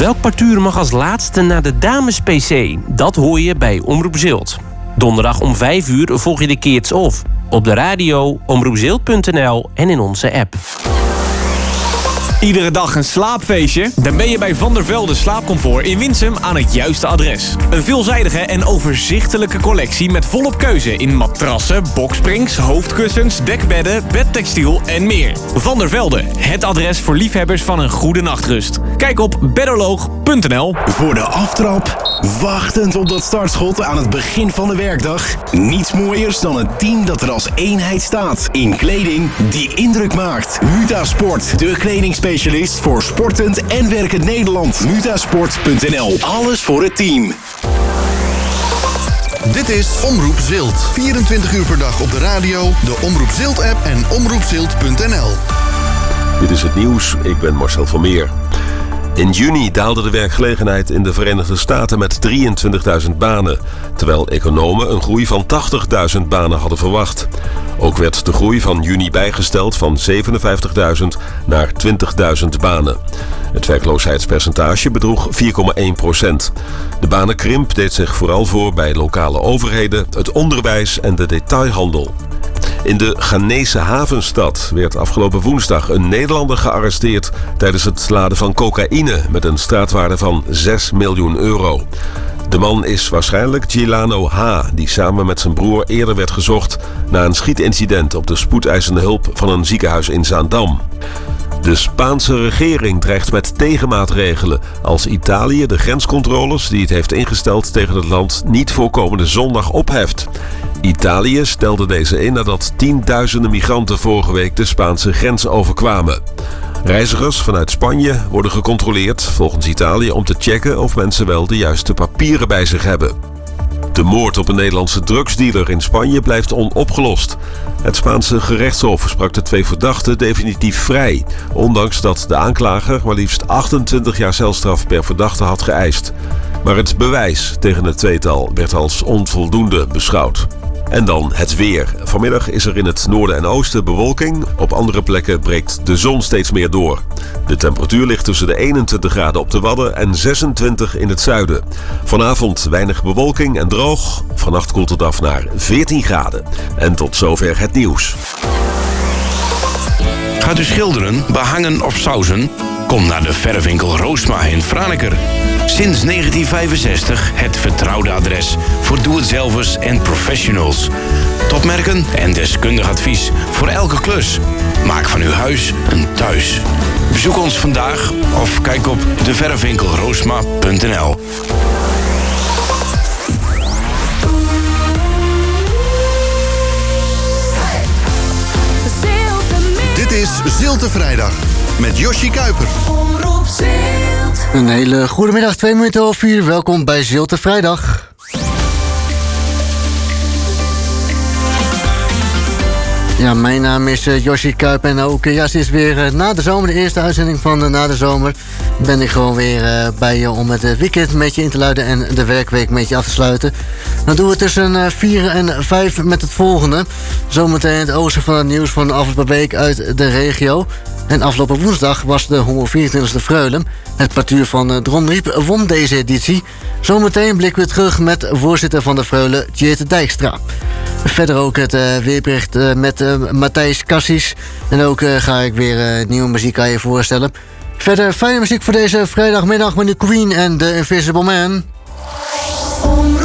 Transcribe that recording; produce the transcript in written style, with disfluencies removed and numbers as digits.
Welk partuur mag als laatste naar de dames-PC? Dat hoor je bij Omroep Zilt. Donderdag om 5 uur volg je de Kids Off. Op de radio, omroepzilt.nl en in onze app. Iedere dag een slaapfeestje? Dan ben je bij Van der Velde Slaapcomfort in Winsum aan het juiste adres. Een veelzijdige en overzichtelijke collectie met volop keuze in matrassen, boksprings, hoofdkussens, dekbedden, bedtextiel en meer. Van der Velde, het adres voor liefhebbers van een goede nachtrust. Kijk op bedderloog.nl. Voor de aftrap, wachtend op dat startschot aan het begin van de werkdag. Niets mooiers dan een team dat er als eenheid staat. In kleding die indruk maakt. Mutasport, de kledingspecialist voor sportend en werkend Nederland. Mutasport.nl. Alles voor het team. Dit is Omroep Zilt. 24 uur per dag op de radio, de Omroep Zilt-app en omroepzilt.nl. Dit is het nieuws, ik ben Marcel van Meer. In juni daalde de werkgelegenheid in de Verenigde Staten met 23.000 banen, terwijl economen een groei van 80.000 banen hadden verwacht. Ook werd de groei van juni bijgesteld van 57.000 naar 20.000 banen. Het werkloosheidspercentage bedroeg 4,1%. De banenkrimp deed zich vooral voor bij lokale overheden, het onderwijs en de detailhandel. In de Ghanese havenstad werd afgelopen woensdag een Nederlander gearresteerd tijdens het laden van cocaïne met een straatwaarde van 6 miljoen euro. De man is waarschijnlijk Gilano H., die samen met zijn broer eerder werd gezocht na een schietincident op de spoedeisende hulp van een ziekenhuis in Zaandam. De Spaanse regering dreigt met tegenmaatregelen als Italië de grenscontroles die het heeft ingesteld tegen het land niet voor komende zondag opheft. Italië stelde deze in nadat tienduizenden migranten vorige week de Spaanse grens overkwamen. Reizigers vanuit Spanje worden gecontroleerd volgens Italië om te checken of mensen wel de juiste papieren bij zich hebben. De moord op een Nederlandse drugsdealer in Spanje blijft onopgelost. Het Spaanse gerechtshof sprak de 2 verdachten definitief vrij, ondanks dat de aanklager maar liefst 28 jaar celstraf per verdachte had geëist. Maar het bewijs tegen het tweetal werd als onvoldoende beschouwd. En dan het weer. Vanmiddag is er in het noorden en oosten bewolking. Op andere plekken breekt de zon steeds meer door. De temperatuur ligt tussen de 21 graden op de Wadden en 26 in het zuiden. Vanavond weinig bewolking en droog. Vannacht koelt het af naar 14 graden. En tot zover het nieuws. Gaat u schilderen, behangen of sausen? Kom naar de verfwinkel Roosma in Franeker. Sinds 1965 het vertrouwde adres voor doe-het-zelvers en professionals. Topmerken en deskundig advies voor elke klus. Maak van uw huis een thuis. Bezoek ons vandaag of kijk op deverfwinkelroosma.nl. Dit is Zilte Vrijdag met Yoshi Kuiper. Een hele goede middag, 2 minuten over 4. Welkom bij Zilte Vrijdag. Ja, mijn naam is Yoshi Kuip en ook het is weer na de zomer, de eerste uitzending van na de zomer. Ben ik gewoon weer bij je om het weekend met je in te luiden en de werkweek met je af te sluiten. Dan doen we tussen 4 en 5 met het volgende. Zometeen het oosten van het nieuws van de afgelopen week uit de regio. En afgelopen woensdag was de 124e Freulem. Het partuur van Dronriep won deze editie. Zometeen blikken we terug met voorzitter van de Freule, Tjeerd Dijkstra. Verder ook het weerbericht met Matthijs Cassis. En ook ga ik weer nieuwe muziek aan je voorstellen. Verder fijne muziek voor deze vrijdagmiddag met de Queen en The Invisible Man.